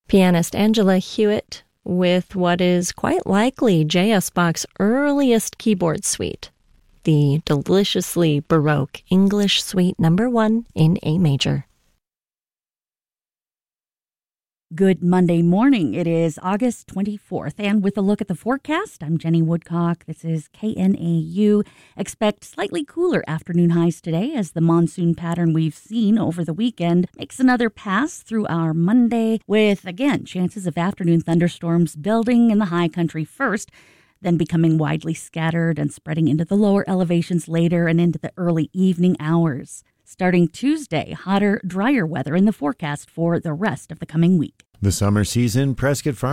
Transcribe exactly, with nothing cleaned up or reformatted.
Pianist Angela Hewitt with what is quite likely J S Bach's earliest keyboard suite, the deliciously Baroque English Suite Number One in A major. Good Monday morning. It is August twenty-fourth, and with a look at the forecast, I'm Jenny Woodcock. This is K N A U. Expect slightly cooler afternoon highs today as the monsoon pattern we've seen over the weekend makes another pass through our Monday with, again, chances of afternoon thunderstorms building in the high country first, then becoming widely scattered and spreading into the lower elevations later and into the early evening hours. Starting Tuesday, hotter, drier weather in the forecast for the rest of the coming week. The summer season, Prescott Farm